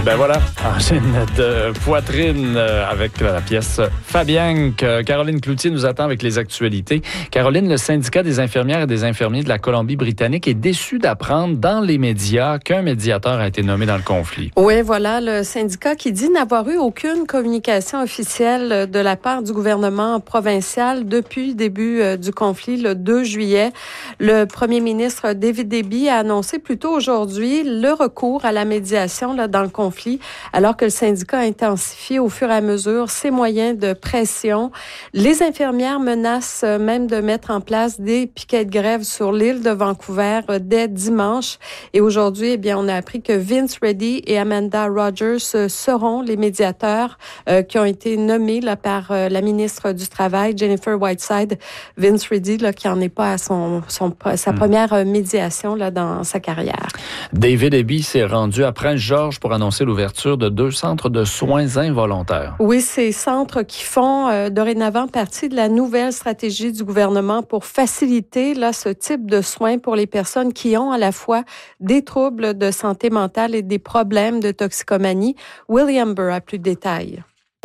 Ben voilà, enchaîne de poitrine avec la pièce Fabienne. Caroline Cloutier nous attend avec les actualités. Caroline, le syndicat des infirmières et des infirmiers de la Colombie-Britannique est déçu d'apprendre dans les médias qu'un médiateur a été nommé dans le conflit. Oui, voilà, le syndicat qui dit n'avoir eu aucune communication officielle de la part du gouvernement provincial depuis le début du conflit, le 2 juillet. Le premier ministre David Eby a annoncé plus tôt aujourd'hui le recours à la médiation là, dans le conflit, alors que le syndicat intensifie au fur et à mesure ses moyens de pression. Les infirmières menacent même de mettre en place des piquets de grève sur l'île de Vancouver dès dimanche. Et aujourd'hui, eh bien, on a appris que Vince Reddy et Amanda Rogers seront les médiateurs qui ont été nommés là, par la ministre du Travail, Jennifer Whiteside. Vince Reddy, là, qui n'en est pas à sa première médiation là, dans sa carrière. David Eby s'est rendu à Prince-Georges pour annoncer l'ouverture de 2 centres de soins involontaires. Oui, ces centres qui font dorénavant partie de la nouvelle stratégie du gouvernement pour faciliter là, ce type de soins pour les personnes qui ont à la fois des troubles de santé mentale et des problèmes de toxicomanie. William Burr a plus de détails.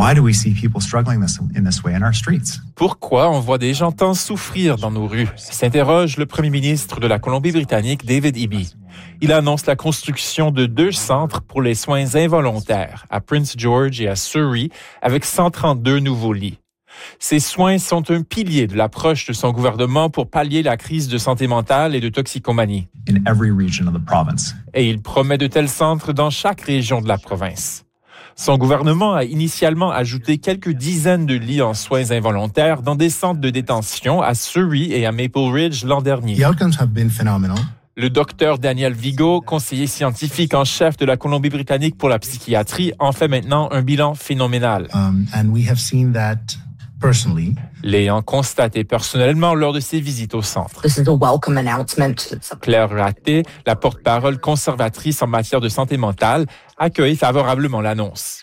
Pourquoi on voit des gens tant souffrir dans nos rues? S'interroge le premier ministre de la Colombie-Britannique, David Eby. Il annonce la construction de 2 centres pour les soins involontaires à Prince George et à Surrey, avec 132 nouveaux lits. Ces soins sont un pilier de l'approche de son gouvernement pour pallier la crise de santé mentale et de toxicomanie. Et il promet de tels centres dans chaque région de la province. Son gouvernement a initialement ajouté quelques dizaines de lits en soins involontaires dans des centres de détention à Surrey et à Maple Ridge l'an dernier. Le docteur Daniel Vigo, conseiller scientifique en chef de la Colombie-Britannique pour la psychiatrie, en fait maintenant un bilan phénoménal. L'ayant constaté personnellement lors de ses visites au centre. Claire Raté, la porte-parole conservatrice en matière de santé mentale, accueille favorablement l'annonce.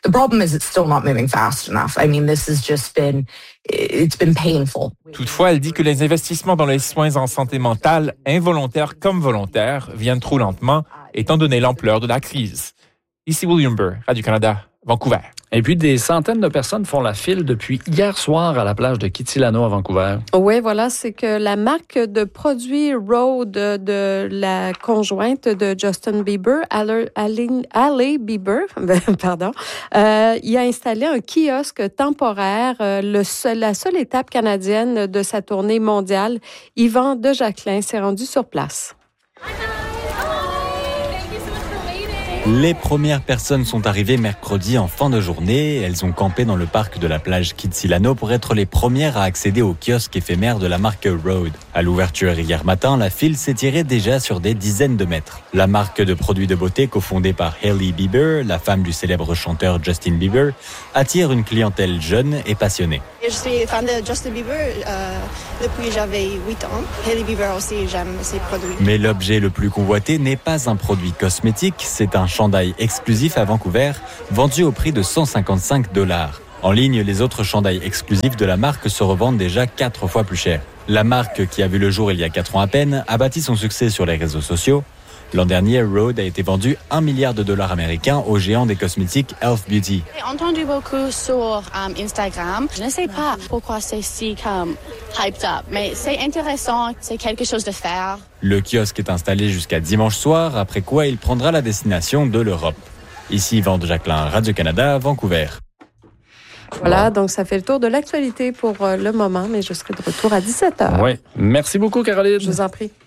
Toutefois, elle dit que les investissements dans les soins en santé mentale, involontaires comme volontaires, viennent trop lentement, étant donné l'ampleur de la crise. Ici William Burr, Radio-Canada, Vancouver. Et puis, des centaines de personnes font la file depuis hier soir à la plage de Kitilano à Vancouver. Oui, voilà, c'est que la marque de produits Rhode de la conjointe de Justin Bieber, Hailey Bieber, pardon, il a installé un kiosque temporaire, la seule étape canadienne de sa tournée mondiale. Yvan de Jacquelin s'est rendu sur place. Les premières personnes sont arrivées mercredi en fin de journée. Elles ont campé dans le parc de la plage Kitsilano pour être les premières à accéder au kiosque éphémère de la marque Rhode. À l'ouverture hier matin, la file s'étirait déjà sur des dizaines de mètres. La marque de produits de beauté cofondée par Hailey Bieber, la femme du célèbre chanteur Justin Bieber, attire une clientèle jeune et passionnée. Je suis fan de Justin Bieber depuis j'avais 8 ans. Hailey Bieber aussi, j'aime ses produits. Mais l'objet le plus convoité n'est pas un produit cosmétique, c'est un chandail exclusif à Vancouver, vendu au prix de $155. En ligne, les autres chandails exclusifs de la marque se revendent déjà 4 fois plus cher. La marque, qui a vu le jour il y a 4 ans à peine, a bâti son succès sur les réseaux sociaux. L'an dernier, Rhode a été vendu $1 milliard américains au géant des cosmétiques Elf Beauty. J'ai entendu beaucoup sur Instagram. Je ne sais pas pourquoi c'est si hyped up, mais c'est intéressant, c'est quelque chose de faire. Le kiosque est installé jusqu'à dimanche soir, après quoi il prendra la destination de l'Europe. Ici Yvan de Jacquelin, Radio-Canada, Vancouver. Voilà, donc ça fait le tour de l'actualité pour le moment, mais je serai de retour à 17h. Oui, merci beaucoup Caroline. Je vous en prie.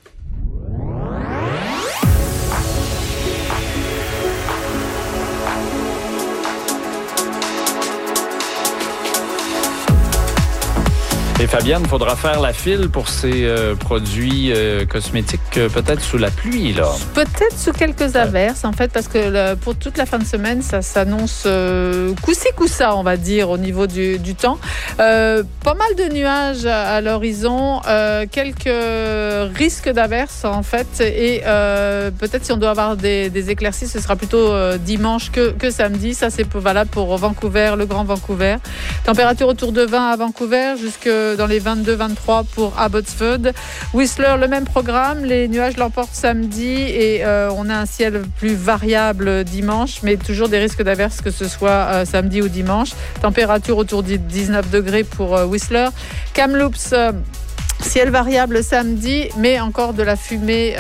Et Fabienne, il faudra faire la file pour ces produits cosmétiques, peut-être sous la pluie, là. Peut-être sous quelques averses, en fait, parce que pour toute la fin de semaine, ça s'annonce coup-ci, coup-ça, on va dire, au niveau du temps. Pas mal de nuages à l'horizon, quelques risques d'averses, en fait, et peut-être si on doit avoir des éclaircies, ce sera plutôt dimanche que samedi. Ça, c'est valable pour Vancouver, le Grand Vancouver. Température autour de 20 à Vancouver, jusque dans les 22-23 pour Abbotsford. Whistler, le même programme. Les nuages l'emportent samedi et on a un ciel plus variable dimanche, mais toujours des risques d'averses que ce soit samedi ou dimanche. Température autour de 19 degrés pour Whistler. Kamloops, ciel variable samedi, mais encore de la fumée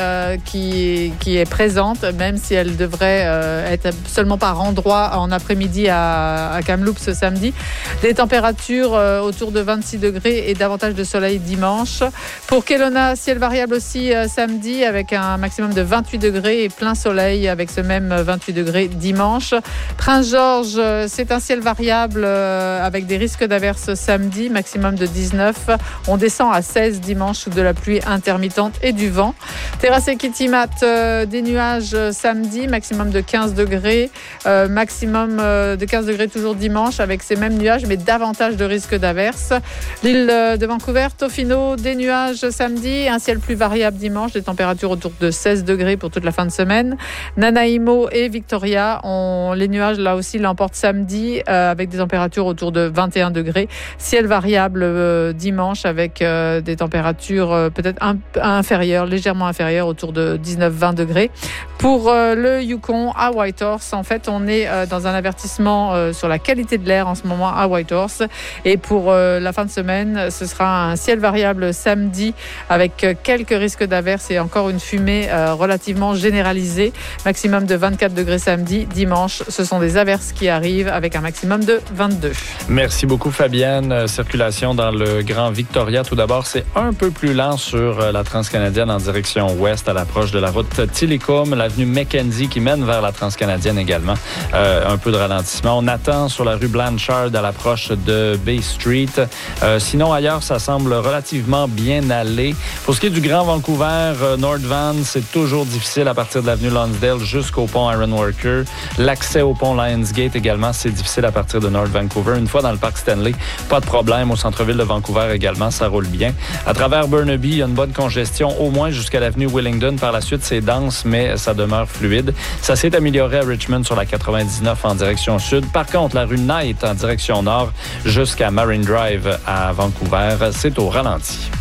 qui est présente, même si elle devrait être seulement par endroits en après-midi à Kamloops ce samedi. Des températures autour de 26 degrés et davantage de soleil dimanche. Pour Kelowna, ciel variable aussi samedi avec un maximum de 28 degrés et plein soleil avec ce même 28 degrés dimanche. Prince George, c'est un ciel variable avec des risques d'averses samedi, maximum de 19. On descend à 16 dimanche sous de la pluie intermittente et du vent. Terrasse et Kitimat, des nuages samedi, maximum de 15 degrés, maximum de 15 degrés toujours dimanche avec ces mêmes nuages mais davantage de risques d'averses. L'île de Vancouver, Tofino, des nuages samedi, un ciel plus variable dimanche, des températures autour de 16 degrés pour toute la fin de semaine. Nanaimo et Victoria, les nuages là aussi l'emportent samedi avec des températures autour de 21 degrés. Ciel variable dimanche avec des températures peut-être inférieures, légèrement inférieures, autour de 19-20 degrés. Pour le Yukon à Whitehorse, en fait, on est dans un avertissement sur la qualité de l'air en ce moment à Whitehorse. Et pour la fin de semaine, ce sera un ciel variable samedi avec quelques risques d'averses et encore une fumée relativement généralisée. Maximum de 24 degrés samedi. Dimanche, ce sont des averses qui arrivent avec un maximum de 22. Merci beaucoup, Fabienne. Circulation dans le Grand Victoria. Tout d'abord, c'est un peu plus lent sur la Transcanadienne en direction ouest à l'approche de la route Tillicum, l'avenue Mackenzie qui mène vers la Transcanadienne également. Un peu de ralentissement. On attend sur la rue Blanchard à l'approche de Bay Street. Sinon, ailleurs, ça semble relativement bien aller. Pour ce qui est du Grand Vancouver, North Van, c'est toujours difficile à partir de l'avenue Lonsdale jusqu'au pont Ironworker. L'accès au pont Lionsgate également, c'est difficile à partir de North Vancouver. Une fois dans le parc Stanley, pas de problème. Au centre-ville de Vancouver également, ça roule bien. À travers Burnaby, il y a une bonne congestion, au moins jusqu'à l'avenue Willingdon. Par la suite, c'est dense, mais ça demeure fluide. Ça s'est amélioré à Richmond sur la 99 en direction sud. Par contre, la rue Knight en direction nord jusqu'à Marine Drive à Vancouver, c'est au ralenti.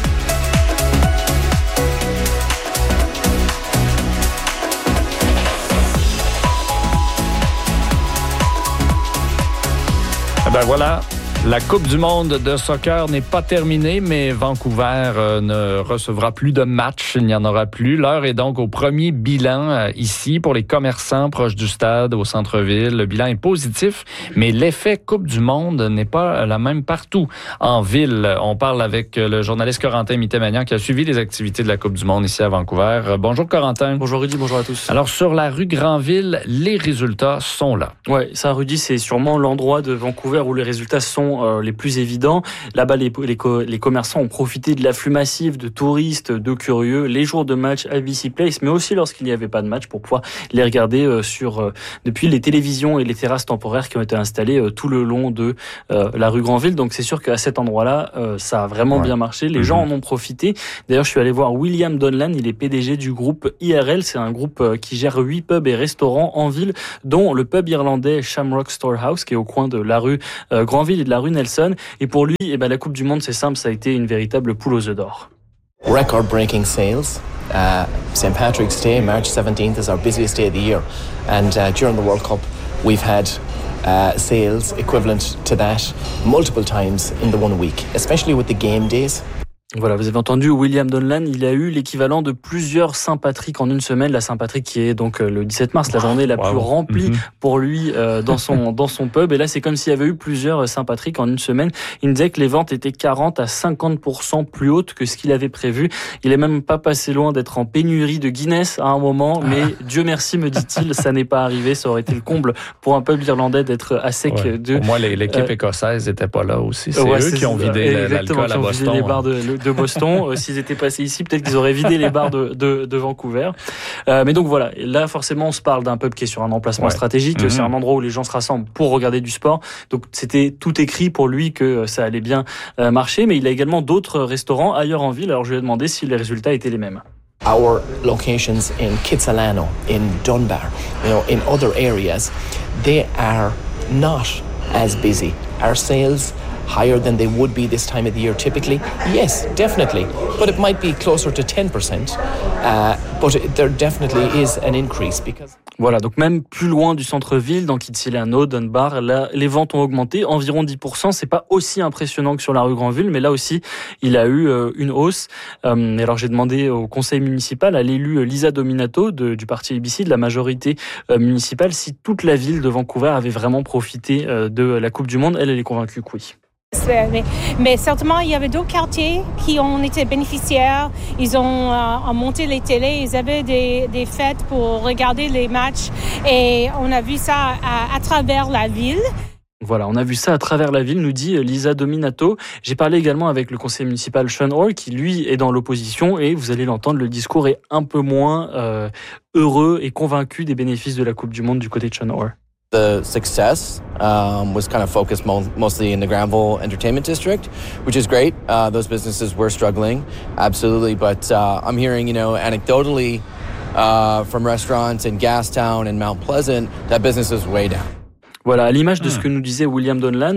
Ben voilà. La Coupe du monde de soccer n'est pas terminée, mais Vancouver ne recevra plus de matchs. Il n'y en aura plus. L'heure est donc au premier bilan ici pour les commerçants proches du stade au centre-ville. Le bilan est positif, mais l'effet Coupe du monde n'est pas la même partout en ville. On parle avec le journaliste Corentin Mitté-Magnan qui a suivi les activités de la Coupe du monde ici à Vancouver. Bonjour Corentin. Bonjour Rudy, bonjour à tous. Alors sur la rue Granville, les résultats sont là. Ouais, ça Rudy, c'est sûrement l'endroit de Vancouver où les résultats sont les plus évidents. Là-bas, les commerçants ont profité de l'afflux massif de touristes, de curieux, les jours de match à BC Place, mais aussi lorsqu'il n'y avait pas de match pour pouvoir les regarder depuis les télévisions et les terrasses temporaires qui ont été installées tout le long de la rue Granville. Donc c'est sûr qu'à cet endroit-là, ça a vraiment bien marché. Les gens en ont profité. D'ailleurs, je suis allé voir William Donlan, il est PDG du groupe IRL. C'est un groupe qui gère 8 pubs et restaurants en ville, dont le pub irlandais Shamrock Storehouse, qui est au coin de la rue Granville et de la rue Nelson. Et pour lui, la Coupe du Monde, c'est simple, ça a été une véritable poule aux œufs d'or. Record-breaking sales. St. Patrick's Day, March 17th, is our busiest day of the year. And during the World Cup, we've had sales equivalent to that multiple times in the 1 week, especially with the game days. Voilà, vous avez entendu William Donlan, il a eu l'équivalent de plusieurs Saint-Patrick en une semaine. La Saint-Patrick qui est donc le 17 mars, la journée la plus remplie pour lui dans son pub. Et là, c'est comme s'il y avait eu plusieurs Saint-Patrick en une semaine. Il me disait que les ventes étaient 40 à 50% plus hautes que ce qu'il avait prévu. Il est même pas passé loin d'être en pénurie de Guinness à un moment, mais Dieu merci, me dit-il, ça n'est pas arrivé. Ça aurait été le comble pour un pub irlandais d'être à sec de... Au moins, l'équipe écossaise n'était pas là aussi. C'est eux qui ont vidé l'alcool à Boston. Les bars de Boston. S'ils étaient passés ici, peut-être qu'ils auraient vidé les bars de Vancouver. Mais donc voilà, là forcément on se parle d'un pub qui est sur un emplacement stratégique, c'est un endroit où les gens se rassemblent pour regarder du sport. Donc c'était tout écrit pour lui que ça allait bien marcher, mais il a également d'autres restaurants ailleurs en ville. Alors je lui ai demandé si les résultats étaient les mêmes. Our locations in Kitsilano, in Dunbar, in other areas, they are not as busy. Our sales higher than they would be this time of the year typically? Yes, definitely. But it might be closer to 10%. But there definitely is an increase because... Voilà, donc même plus loin du centre-ville, dans Kitsilano, Dunbar, là, les ventes ont augmenté, environ 10%. C'est pas aussi impressionnant que sur la rue Granville, mais là aussi, il a eu une hausse. Alors j'ai demandé au conseil municipal, à l'élu Lisa Dominato du parti ABC, de la majorité municipale, si toute la ville de Vancouver avait vraiment profité de la Coupe du Monde. Elle est convaincue que oui. Mais certainement, il y avait d'autres quartiers qui ont été bénéficiaires. Ils ont monté les télés, ils avaient des fêtes pour regarder les matchs et on a vu ça à travers la ville. Voilà, on a vu ça à travers la ville, nous dit Lisa Dominato. J'ai parlé également avec le conseiller municipal Sean Orr, qui lui est dans l'opposition, et vous allez l'entendre, le discours est un peu moins heureux et convaincu des bénéfices de la Coupe du Monde du côté de Sean Orr. The success was kind of focused mostly in the Granville Entertainment District, which is great. Those businesses were struggling, absolutely. But I'm hearing, anecdotally from restaurants in Gastown and Mount Pleasant, that business is way down. Voilà, à l'image de ce que nous disait William Donlan,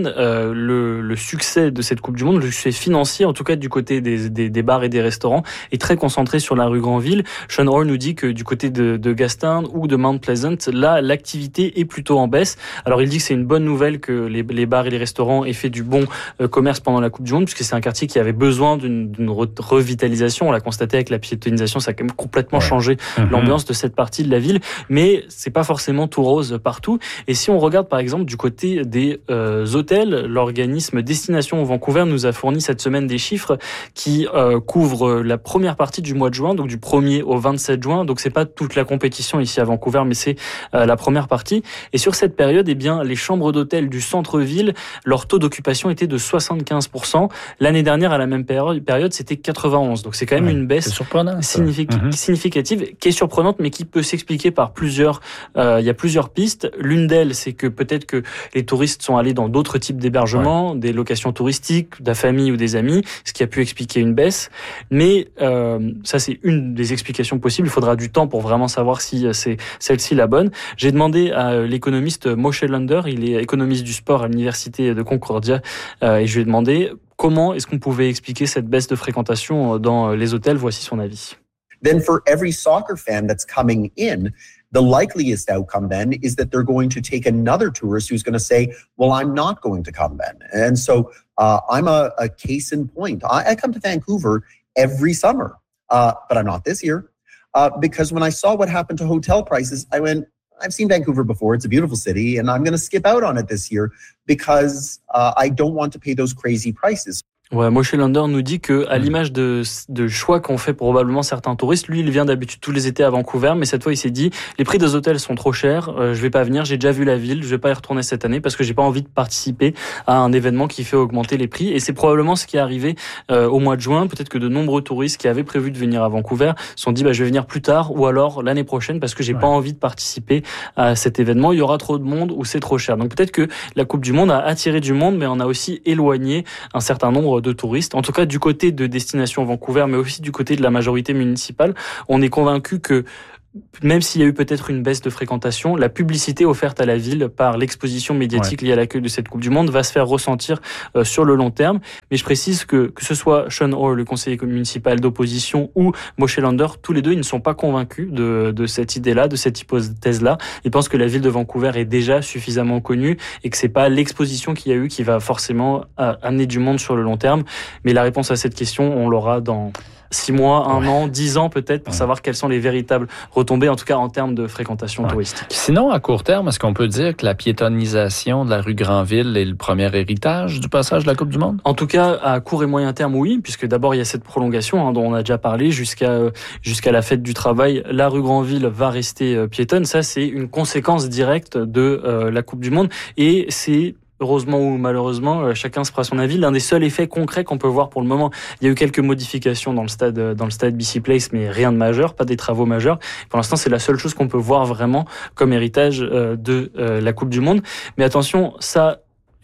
le succès de cette Coupe du Monde, le succès financier, en tout cas du côté des bars et des restaurants, est très concentré sur la rue Granville. Sean Orr nous dit que du côté de Gastown ou de Mount Pleasant, là, l'activité est plutôt en baisse. Alors il dit que c'est une bonne nouvelle que les bars et les restaurants aient fait du bon commerce pendant la Coupe du Monde, puisque c'est un quartier qui avait besoin d'une revitalisation. On l'a constaté avec la piétonisation, ça a quand même complètement changé l'ambiance de cette partie de la ville. Mais c'est pas forcément tout rose partout. Et si on regarde par exemple du côté des hôtels, l'organisme Destination Vancouver nous a fourni cette semaine des chiffres qui couvrent la première partie du mois de juin, donc du 1er au 27 juin. Donc c'est pas toute la compétition ici à Vancouver, mais c'est la première partie. Et sur cette période, eh bien, les chambres d'hôtel du centre-ville, leur taux d'occupation était de 75%. L'année dernière, à la même période, c'était 91%. Donc c'est quand même une baisse significative, qui est surprenante, mais qui peut s'expliquer par plusieurs. Il y a plusieurs pistes. L'une d'elles, c'est que peut-être que les touristes sont allés dans d'autres types d'hébergements, des locations touristiques, de la famille ou des amis, ce qui a pu expliquer une baisse. Mais ça, c'est une des explications possibles. Il faudra du temps pour vraiment savoir si c'est celle-ci la bonne. J'ai demandé à l'économiste Moshe Lander, il est économiste du sport à l'université de Concordia, et je lui ai demandé comment est-ce qu'on pouvait expliquer cette baisse de fréquentation dans les hôtels. Voici son avis. Then for every soccer fan that's coming in, the likeliest outcome then is that they're going to take another tourist who's going to say, well, I'm not going to come then. And so I'm a case in point. I come to Vancouver every summer, but I'm not this year because when I saw what happened to hotel prices, I went, I've seen Vancouver before. It's a beautiful city, and I'm going to skip out on it this year because I don't want to pay those crazy prices. Ouais, Moshe Lander nous dit que, à l'image de choix qu'ont fait probablement certains touristes, lui, il vient d'habitude tous les étés à Vancouver, mais cette fois, il s'est dit, les prix des hôtels sont trop chers, je vais pas venir, j'ai déjà vu la ville, je vais pas y retourner cette année parce que j'ai pas envie de participer à un événement qui fait augmenter les prix. Et c'est probablement ce qui est arrivé au mois de juin. Peut-être que de nombreux touristes qui avaient prévu de venir à Vancouver se sont dit, je vais venir plus tard ou alors l'année prochaine parce que j'ai pas envie de participer à cet événement. Il y aura trop de monde ou c'est trop cher. Donc peut-être que la Coupe du Monde a attiré du monde, mais on a aussi éloigné un certain nombre de touristes. En tout cas, du côté de Destination Vancouver, mais aussi du côté de la majorité municipale, on est convaincu que même s'il y a eu peut-être une baisse de fréquentation, la publicité offerte à la ville par l'exposition médiatique liée à l'accueil de cette Coupe du Monde va se faire ressentir sur le long terme. Mais je précise que ce soit Sean Orr, le conseiller municipal d'opposition, ou Moshe Lander, tous les deux, ils ne sont pas convaincus de cette idée-là, de cette hypothèse-là. Ils pensent que la ville de Vancouver est déjà suffisamment connue et que c'est pas l'exposition qu'il y a eu qui va forcément amener du monde sur le long terme. Mais la réponse à cette question, on l'aura dans 6 mois, 1 an, 10 ans peut-être, pour savoir quelles sont les véritables retombées, en tout cas en termes de fréquentation touristique. Sinon, à court terme, est-ce qu'on peut dire que la piétonisation de la rue Granville est le premier héritage du passage de la Coupe du Monde? En tout cas, à court et moyen terme, oui, puisque d'abord, il y a cette prolongation dont on a déjà parlé jusqu'à la fête du travail. La rue Granville va rester piétonne. Ça, c'est une conséquence directe de la Coupe du Monde et c'est... Heureusement ou malheureusement, chacun se fera son avis. L'un des seuls effets concrets qu'on peut voir pour le moment, il y a eu quelques modifications dans le stade BC Place, mais rien de majeur, pas des travaux majeurs. Pour l'instant, c'est la seule chose qu'on peut voir vraiment comme héritage de la Coupe du Monde. Mais attention, ça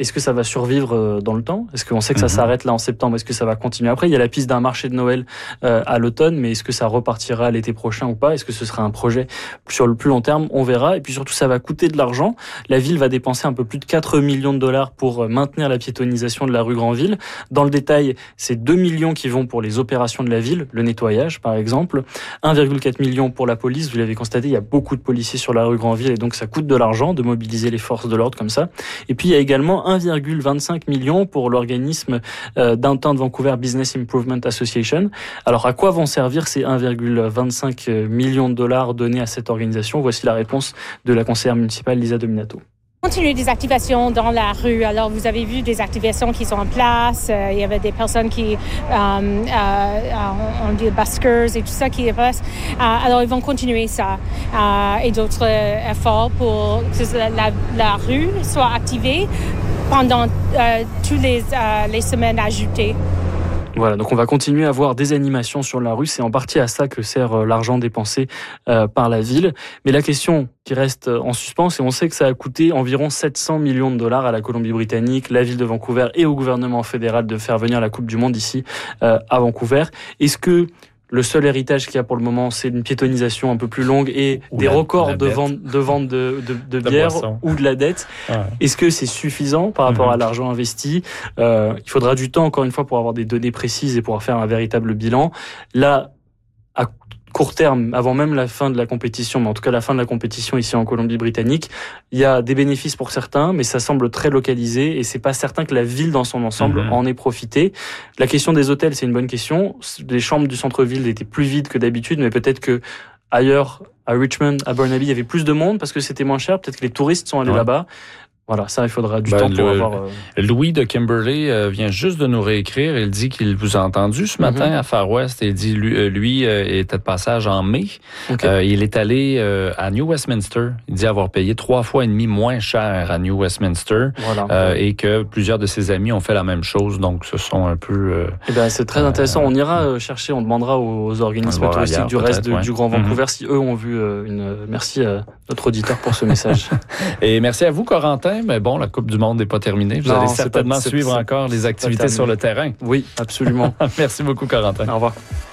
est-ce que ça va survivre dans le temps? Est-ce qu'on sait que ça s'arrête là en septembre? Est-ce que ça va continuer après? Il y a la piste d'un marché de Noël à l'automne, mais est-ce que ça repartira l'été prochain ou pas? Est-ce que ce sera un projet sur le plus long terme? On verra. Et puis surtout, ça va coûter de l'argent. La ville va dépenser un peu plus de 4 millions de dollars pour maintenir la piétonisation de la rue Granville. Dans le détail, c'est 2 millions qui vont pour les opérations de la ville, le nettoyage par exemple, 1,4 million pour la police. Vous l'avez constaté, il y a beaucoup de policiers sur la rue Granville et donc ça coûte de l'argent de mobiliser les forces de l'ordre comme ça. Et puis il y a également 1,25 million pour l'organisme Downtown Vancouver Business Improvement Association. Alors à quoi vont servir ces 1,25 millions de dollars donnés à cette organisation? Voici la réponse de la conseillère municipale Lisa Dominato. Continuer des activations dans la rue. Alors, vous avez vu des activations qui sont en place. Il y avait des personnes qui ont des buskers et tout ça qui est place. Alors, ils vont continuer ça et d'autres efforts pour que la rue soit activée pendant toutes les semaines ajoutées. Voilà, donc on va continuer à avoir des animations sur la rue. C'est en partie à ça que sert l'argent dépensé par la ville. Mais la question qui reste en suspens, et on sait que ça a coûté environ 700 millions de dollars à la Colombie-Britannique, la ville de Vancouver et au gouvernement fédéral de faire venir la Coupe du Monde ici à Vancouver. Est-ce que le seul héritage qu'il y a pour le moment, c'est une piétonisation un peu plus longue et des records de vente de bière ou de la dette. Ouais. Est-ce que c'est suffisant par rapport à l'argent investi? Il faudra du temps, encore une fois, pour avoir des données précises et pouvoir faire un véritable bilan. Là, à court terme, avant même la fin de la compétition, mais en tout cas la fin de la compétition ici en Colombie-Britannique, il y a des bénéfices pour certains, mais ça semble très localisé et c'est pas certain que la ville dans son ensemble en ait profité. La question des hôtels, c'est une bonne question. Les chambres du centre-ville étaient plus vides que d'habitude, mais peut-être que ailleurs, à Richmond, à Burnaby, il y avait plus de monde parce que c'était moins cher. Peut-être que les touristes sont allés là-bas. Voilà, ça, il faudra du temps pour avoir... Louis de Kimberley vient juste de nous réécrire. Il dit qu'il vous a entendu ce matin à Far West. Il dit, lui était de passage en mai. Okay. Il est allé à New Westminster. Il dit avoir payé 3,5 fois moins cher à New Westminster. Voilà. Et que plusieurs de ses amis ont fait la même chose. Donc, ce sont un peu... c'est très intéressant. On ira chercher, on demandera aux organismes touristiques du reste du Grand Vancouver si eux ont vu Merci à notre auditeur pour ce message. Et merci à vous, Corentin. Mais bon, la Coupe du Monde n'est pas terminée. Vous allez certainement suivre encore les activités sur le terrain. Oui, absolument. Merci beaucoup, Corentin. Au revoir.